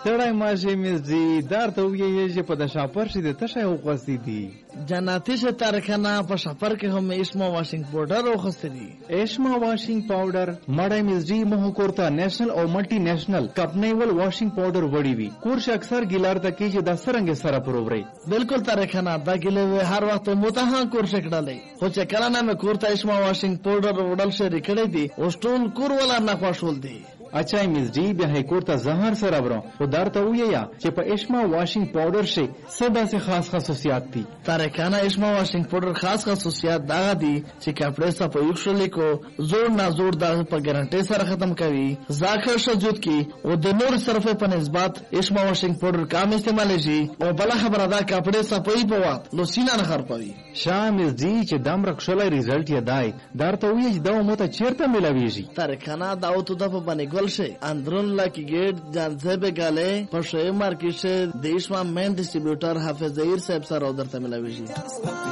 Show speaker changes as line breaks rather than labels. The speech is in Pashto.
ستړی ماشي مزدي دار ته ویې چې په د شاپر شي د تشه وغوستې دي
جناتي شه تارکانا په شاپر کې هم اسما واشنګ پاوډر وغوستې دي.
اسما واشنګ پاوډر مړی مزدي مه کورته نېشنل او ملټي نېشنل کپنیول واشنګ پاوډر وړي وي کورش اکثر ګیلار ته کې چې د سرنګ سره پرووري
بالکل تارکانا دا ګلې هر وخت متها کورش کړلې خو چې کله نه مې کورته اسما واشنګ پاوډر وړل شری کړې دي او ټول کور ولا نه خوشول دي.
اچھا مزدی بیا هیکور ته زهر سره برو خو درته ویا چې په اسما واشنګ پاوډر شي سبا سے خاص خصوصیات دي.
تارکانا اسما واشنګ پاوډر خاص خصوصیات دا دي چې کپڑے صفائی وکړل کو زور نه زور دا په ګارانټي سره ختم کوي ځاخر شجود کی او د نور صرفه په نسبت اسما واشنګ پاوډر کم استعمال شي او بل خبره دا کپڑے صفائی په وخت نو سینه نه خرپوي.
شامز دی چې دم رخصلای ریزلټ یې دای درته وی چې دا مو ته چیرته ملاویږي.
تارکانا دا او ته د په باندې اندرون لاکی گیٹ جانزیب گالے پشوی مارکیٹ سے دیش میں مین ڈسٹریبیوٹر حافظ ظہیر صاحب سر ادھر تملاویجی.